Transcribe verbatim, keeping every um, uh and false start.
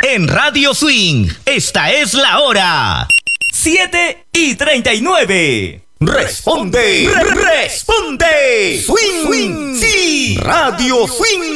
en Radio Swing. Esta es la hora. siete y treinta y nueve. Responde, re- responde. Swing, swing, sí. Radio Swing.